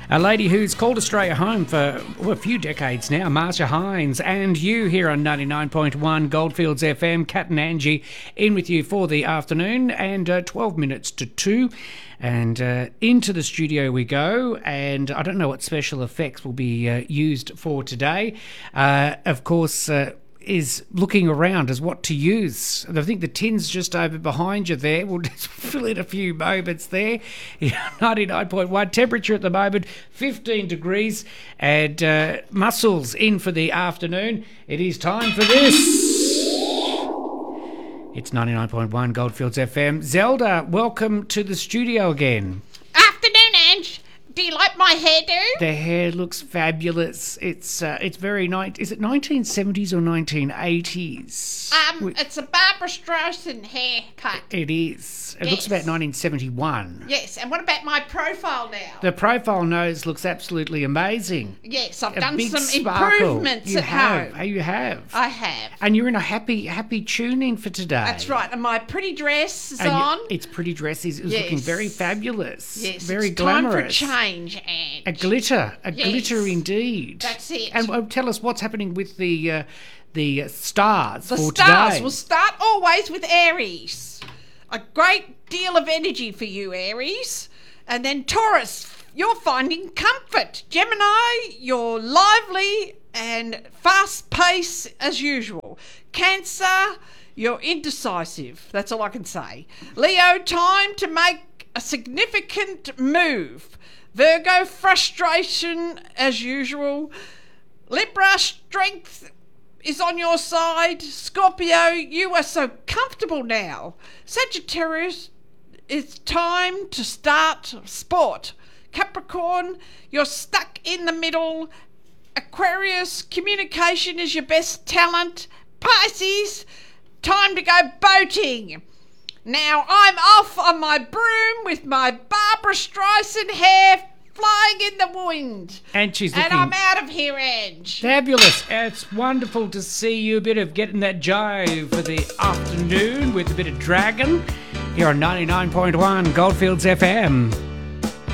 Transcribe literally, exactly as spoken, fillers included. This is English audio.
A lady who's called Australia home for well, a few decades now, Marcia Hines, and you here on ninety-nine point one Goldfields F M. Kat and Angie in with you for the afternoon, and uh, twelve minutes to two. And uh, into the studio we go, and I don't know what special effects will be uh, used for today. Uh, of course, uh, is looking around as what to use. I think the tin's just over behind you there. We'll just fill in a few moments there. ninety-nine point one, temperature at the moment, fifteen degrees, and uh, Muscles in for the afternoon. It is time for this. It's ninety-nine point one Goldfields F M. Zelda, welcome to the studio again. Afternoon, Ange. Do you like my hairdo? The hair looks fabulous. It's uh, it's very nice. Is it nineteen seventies or nineteen eighties? Um, we- it's a Barbara Streisand haircut. It is. It yes. looks about nineteen seventy-one. Yes, and what about my profile now? The profile nose looks absolutely amazing. Yes, I've a done big some sparkle. improvements you at have. home. You have. I have. And you're in a happy, happy tune-in for today. That's right, and my pretty dress is and on. You, it's pretty dress. It's yes. looking very fabulous. Yes, very it's glamorous. time for change, Ange. A glitter. A yes. glitter indeed. That's it. And uh, tell us what's happening with the... Uh, The stars the for stars today. will start always with Aries. A great deal of energy for you, Aries. And then Taurus, you're finding comfort. Gemini, you're lively and fast pace as usual. Cancer, you're indecisive. That's all I can say. Leo, time to make a significant move. Virgo, frustration as usual. Libra, strength is on your side. Scorpio, you are so comfortable now. Sagittarius, it's time to start sport. Capricorn, you're stuck in the middle. Aquarius, communication is your best talent. Pisces, time to go boating. Now I'm off on my broom with my Barbara Streisand hair flying in the wind. And she's And looking I'm out of here, Ange. fabulous. It's wonderful to see you. A bit of getting that jive for the afternoon with a bit of dragon here on ninety-nine point one Goldfields F M.